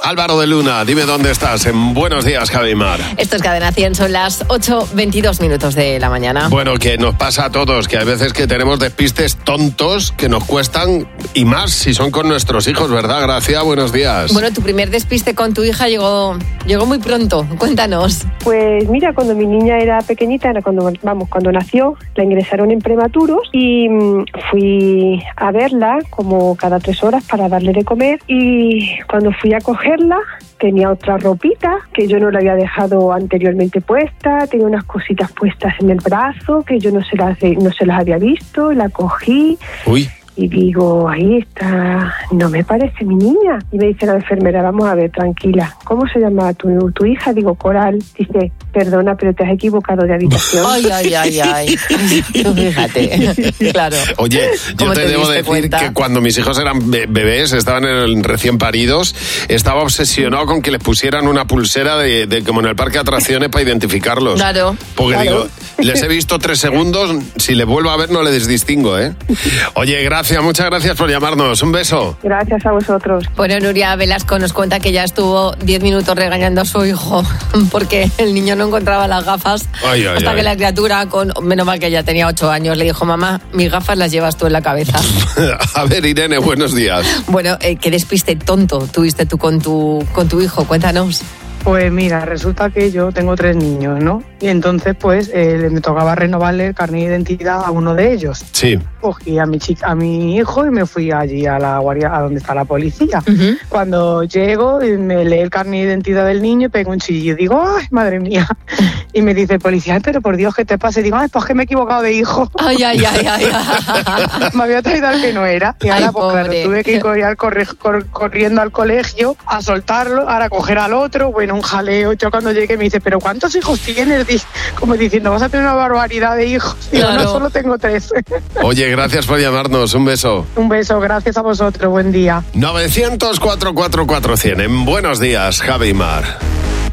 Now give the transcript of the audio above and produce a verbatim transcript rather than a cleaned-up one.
Álvaro de Luna, dime dónde estás. En Buenos Días, Javi Mar. Esto es Cadena cien, son las ocho veintidós minutos de la mañana. Bueno, que nos pasa a todos, que hay veces que tenemos despistes tontos que nos cuestan, y más si son con nuestros hijos, ¿verdad, Gracia? Buenos días. Bueno, tu primer despiste con tu hija llegó, llegó muy pronto. Cuéntanos. Pues mira, cuando mi niña era pequeñita, era cuando, vamos, cuando nació, la ingresaron en prematuros y mmm, fui a verla como cada tres horas para darle de comer, y cuando fui a cogerla tenía otra ropita que yo no la había dejado anteriormente puesta, tenía unas cositas puestas en el brazo que yo no se las, no se las había visto, la cogí. Uy. Y digo, ahí está, no me parece mi niña. Y me dice la enfermera, vamos a ver, tranquila, ¿cómo se llama tu, tu hija? Digo, Coral. Dice, perdona, pero te has equivocado de habitación. Ay, ay, ay, ay. Tú fíjate, claro. Oye, yo te, te debo decir cuenta? que cuando mis hijos eran be- bebés, estaban en el, recién paridos, estaba obsesionado con que les pusieran una pulsera de, de como en el parque de atracciones para identificarlos. Claro. Porque claro. digo, les he visto tres segundos, si les vuelvo a ver no les distingo, ¿eh? Oye, gracias. Muchas gracias por llamarnos. Un beso. Gracias a vosotros. Bueno, Nuria Velasco nos cuenta que ya estuvo diez minutos regañando a su hijo porque el niño no encontraba las gafas ay, ay, hasta ay. que la criatura, con menos mal que ya tenía ocho años, le dijo, mamá, mis gafas las llevas tú en la cabeza. A ver, Irene, buenos días. Bueno, eh, qué despiste tonto tuviste tú con tu, con tu hijo. Cuéntanos. Pues mira, resulta que yo tengo tres niños, ¿no? Y entonces, pues, eh, me tocaba renovarle el carnet de identidad a uno de ellos. Sí. Cogí a mi chica, a mi hijo y me fui allí a la guardia, a donde está la policía. Uh-huh. Cuando llego, me lee el carnet de identidad del niño y pego un chillo. Digo, ¡ay, madre mía! Y me dice el policía, pero por Dios, ¿qué te pasa? Y digo, ¡ay, pues que me he equivocado de hijo! ¡Ay, ay, ay, ay! ay. Me había traído al que no era. Y ahora, ay, pues claro, tuve que ir corriendo, corre, cor, corriendo al colegio a soltarlo, ahora coger al otro, bueno, un jaleo. Yo cuando llegué me dice, ¿pero cuántos hijos tienes? Como diciendo, vas a tener una barbaridad de hijos. Digo, claro. No, solo tengo tres. Oye, gracias por llamarnos. Un beso. Un beso, gracias a vosotros. Buen día. novecientos cuatro cuatro cuatro cien. En Buenos Días, Javi Mar.